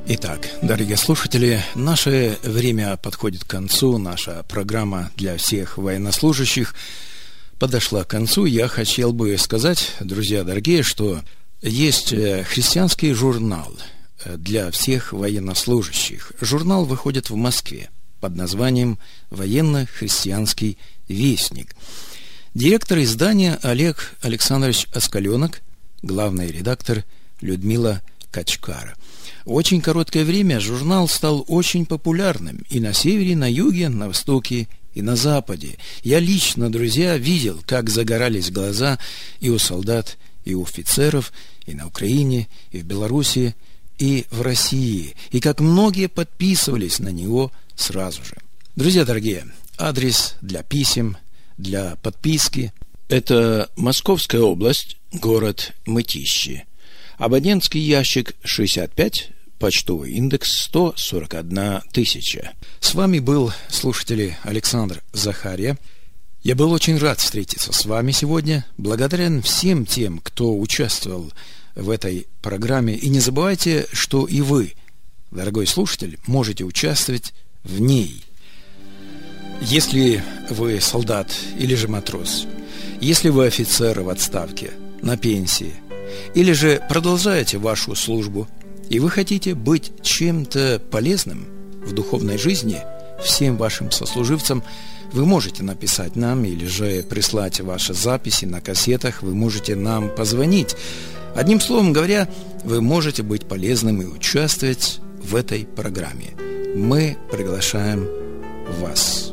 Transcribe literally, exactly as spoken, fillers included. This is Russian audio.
Итак, дорогие слушатели, наше время подходит к концу, наша программа для всех военнослужащих подошла к концу. Я хотел бы сказать, друзья дорогие, что есть христианский журнал для всех военнослужащих. Журнал выходит в Москве под названием «Военно-христианский вестник». Директор издания Олег Александрович Оскаленок, главный редактор Людмила Качкара. В очень короткое время журнал стал очень популярным и на севере, и на юге, на востоке и на западе. Я лично, друзья, видел, как загорались глаза и у солдат, и у офицеров, и на Украине, и в Беларуси, и в России, и как многие подписывались на него сразу же. Друзья дорогие, адрес для писем, для подписки – это Московская область, город Мытищи. Абонентский ящик шестьдесят пять, почтовый индекс сто сорок одна тысяча. С вами был, слушатели, Александр Захарья. Я был очень рад встретиться с вами сегодня. Благодарен всем тем, кто участвовал в этой программе. И не забывайте, что и вы, дорогой слушатель, можете участвовать в ней. Если вы солдат или же матрос, если вы офицер в отставке, на пенсии, или же продолжаете вашу службу, и вы хотите быть чем-то полезным в духовной жизни всем вашим сослуживцам, вы можете написать нам или же прислать ваши записи на кассетах, вы можете нам позвонить. Одним словом говоря, вы можете быть полезным и участвовать в этой программе. Мы приглашаем вас.